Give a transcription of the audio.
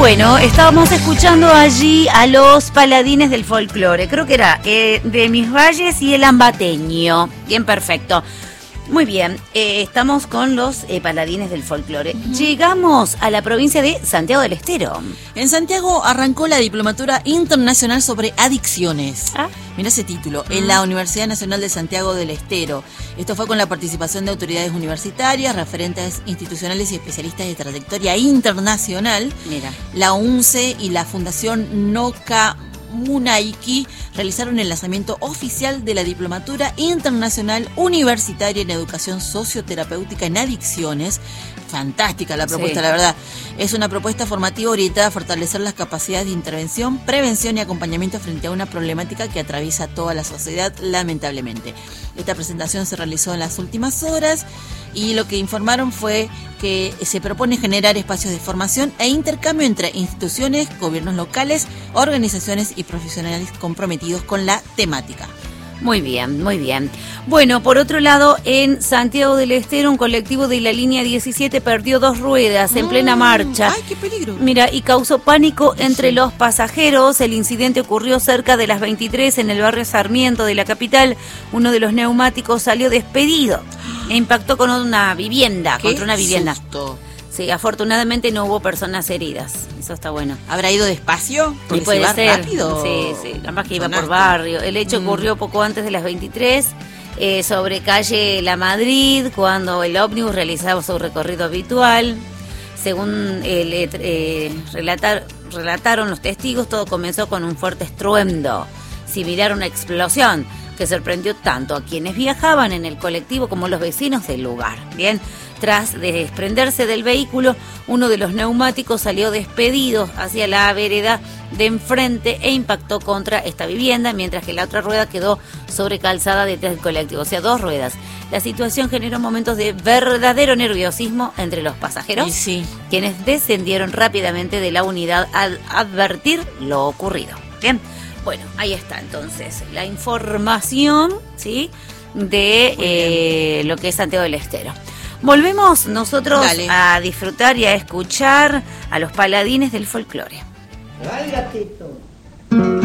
Bueno, estábamos escuchando allí a los paladines del folclore. Creo que era de Mis Valles y el Ambateño. Bien, perfecto. Muy bien, estamos con los paladines del folclore. Llegamos a la provincia de Santiago del Estero. En Santiago arrancó la Diplomatura Internacional sobre Adicciones. Mira ese título, en la Universidad Nacional de Santiago del Estero. Esto fue con la participación de autoridades universitarias, referentes institucionales y especialistas de trayectoria internacional. Mira. La UNCE y la Fundación Noca Munaiki realizaron el lanzamiento oficial de la Diplomatura Internacional Universitaria en Educación Socioterapéutica en Adicciones. Fantástica la propuesta, sí. La verdad. Es una propuesta formativa orientada a fortalecer las capacidades de intervención, prevención y acompañamiento frente a una problemática que atraviesa toda la sociedad, lamentablemente. Esta presentación se realizó en las últimas horas y lo que informaron fue que se propone generar espacios de formación e intercambio entre instituciones, gobiernos locales, organizaciones y profesionales comprometidos con la temática. Muy bien, muy bien. Bueno, por otro lado, en Santiago del Estero, un colectivo de la línea 17 perdió 2 ruedas en plena marcha. ¡Ay, qué peligro! Mira, y causó pánico entre los pasajeros. El incidente ocurrió cerca de las 23 en el barrio Sarmiento de la capital. Uno de los neumáticos salió despedido e impactó con una vivienda, contra una vivienda. Susto. Sí, afortunadamente no hubo personas heridas. Eso está bueno. ¿Habrá ido despacio? Sí, puede ser. Rápido. Sí, capaz que iba por barrio. El hecho ocurrió poco antes de las 23, sobre calle La Madrid, cuando el ómnibus realizaba su recorrido habitual. Según relataron los testigos, todo comenzó con un fuerte estruendo, similar a una explosión, que sorprendió tanto a quienes viajaban en el colectivo como a los vecinos del lugar. Bien, tras desprenderse del vehículo, uno de los neumáticos salió despedido hacia la vereda de enfrente e impactó contra esta vivienda, mientras que la otra rueda quedó sobrecalzada detrás del colectivo, o sea, 2 ruedas. La situación generó momentos de verdadero nerviosismo entre los pasajeros, sí, quienes descendieron rápidamente de la unidad al advertir lo ocurrido. Bien. Bueno, ahí está entonces la información, ¿sí?, de lo que es Santiago del Estero. Volvemos nosotros a disfrutar y a escuchar a los paladines del folclore.